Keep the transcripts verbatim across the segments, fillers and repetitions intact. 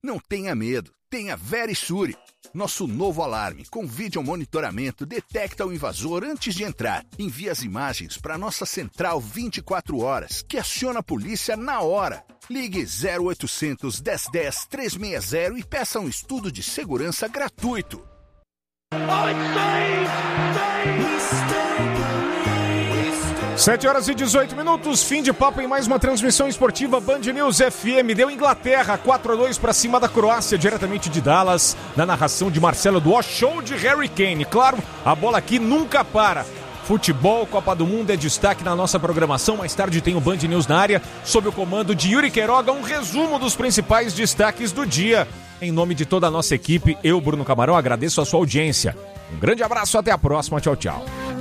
Não tenha medo, tenha Verisure. Nosso novo alarme com vídeo monitoramento detecta o invasor antes de entrar. Envia as imagens para nossa central vinte e quatro horas, que aciona a polícia na hora. Ligue zero oitocentos, dez dez, trezentos e sessenta e peça um estudo de segurança gratuito. sete horas e dezoito minutos, fim de papo em mais uma transmissão esportiva Band News F M. Deu Inglaterra, quatro a dois para cima da Croácia, diretamente de Dallas, na narração de Marcelo Duó, show de Harry Kane. Claro, a bola aqui nunca para. Futebol, Copa do Mundo é destaque na nossa programação. Mais tarde tem o Band News na área, sob o comando de Yuri Queiroga, um resumo dos principais destaques do dia. Em nome de toda a nossa equipe, eu, Bruno Camarão, agradeço a sua audiência. Um grande abraço, até a próxima, tchau, tchau.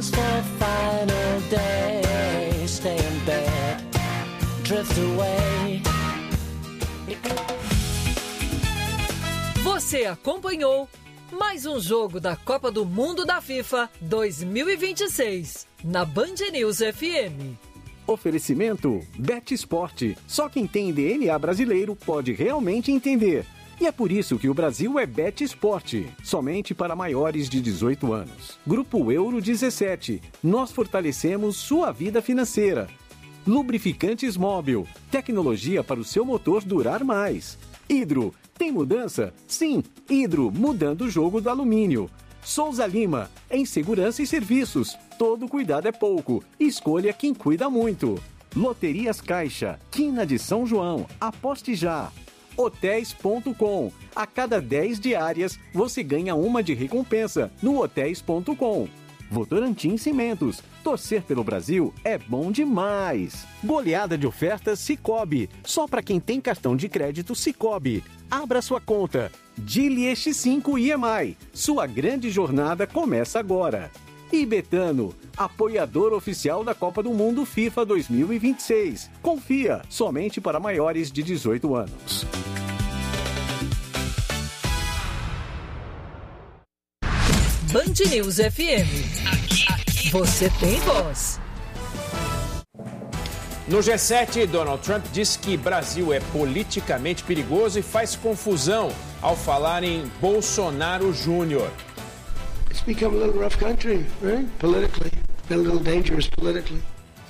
Você acompanhou mais um jogo da Copa do Mundo da FIFA dois mil e vinte e seis na Band News F M. Oferecimento Bet Esporte. Só quem tem D N A brasileiro pode realmente entender. E é por isso que o Brasil é Bet Esporte, somente para maiores de dezoito anos. Grupo Euro dezessete. Nós fortalecemos sua vida financeira. Lubrificantes Móbil. Tecnologia para o seu motor durar mais. Hidro. Tem mudança? Sim, Hidro, mudando o jogo do alumínio. Souza Lima, em segurança e serviços. Todo cuidado é pouco. Escolha quem cuida muito. Loterias Caixa, Quina de São João. Aposte já. hotéis ponto com. A cada dez diárias, você ganha uma de recompensa no hotéis ponto com. Votorantim Cimentos. Torcer pelo Brasil é bom demais. Goleada de ofertas Sicoob. Só para quem tem cartão de crédito Sicoob. Abra sua conta. Dili X cinco I M I. Sua grande jornada começa agora. E Betano, apoiador oficial da Copa do Mundo FIFA dois mil e vinte e seis. Confia, somente para maiores de dezoito anos. Band News F M. Aqui, aqui. Você tem voz. No G sete, Donald Trump diz que Brasil é politicamente perigoso e faz confusão ao falar em Bolsonaro Júnior. It's become a little rough country, right? Politically. Been a little dangerous politically.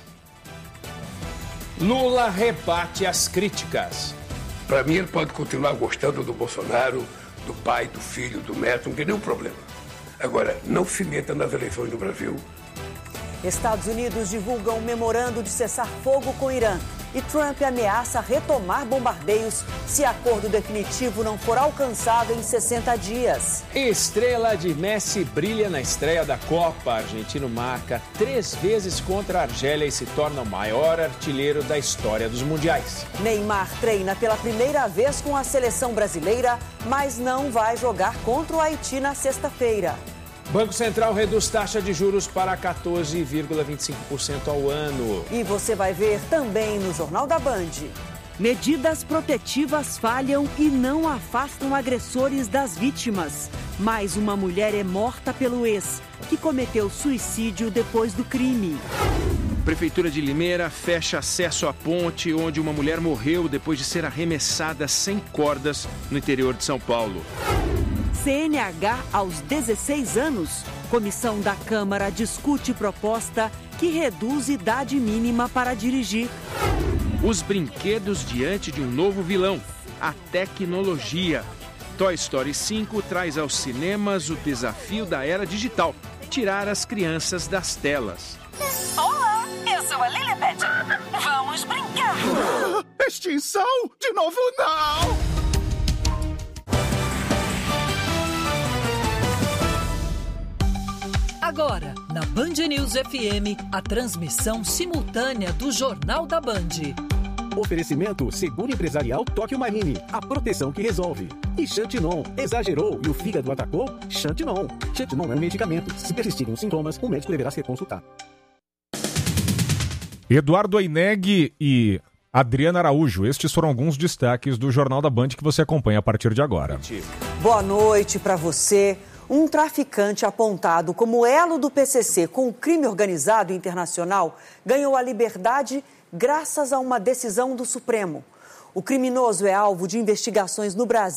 Lula rebate as críticas. Para mim, ele pode continuar gostando do Bolsonaro, do pai, do filho, do neto, não tem nenhum problema. Agora, não se meta nas eleições do Brasil. Estados Unidos divulga um memorando de cessar fogo com o Irã e Trump ameaça retomar bombardeios se acordo definitivo não for alcançado em sessenta dias. Estrela de Messi brilha na estreia da Copa. Argentino marca três vezes contra a Argélia e se torna o maior artilheiro da história dos mundiais. Neymar treina pela primeira vez com a seleção brasileira, mas não vai jogar contra o Haiti na sexta-feira. Banco Central reduz taxa de juros para quatorze vírgula vinte e cinco por cento ao ano. E você vai ver também no Jornal da Band. Medidas protetivas falham e não afastam agressores das vítimas. Mais uma mulher é morta pelo ex, que cometeu suicídio depois do crime. Prefeitura de Limeira fecha acesso à ponte onde uma mulher morreu depois de ser arremessada sem cordas no interior de São Paulo. C N H aos dezesseis anos. Comissão da Câmara discute proposta que reduz idade mínima para dirigir. Os brinquedos diante de um novo vilão, a tecnologia. Toy Story cinco traz aos cinemas o desafio da era digital, tirar as crianças das telas. Olá, eu sou a Lilibet. Vamos brincar. Extinção? De novo não! Agora, na Band News F M, a transmissão simultânea do Jornal da Band. Oferecimento Seguro Empresarial Tóquio Marine, a proteção que resolve. E Xantinon, exagerou e o fígado atacou? Xantinon. Xantinon é um medicamento. Se persistirem os sintomas, o médico deverá ser consultado. Eduardo Aineg e Adriana Araújo, estes foram alguns destaques do Jornal da Band que você acompanha a partir de agora. Boa noite para você. Um traficante apontado como elo do P C C com o crime organizado internacional ganhou a liberdade graças a uma decisão do Supremo. O criminoso é alvo de investigações no Brasil.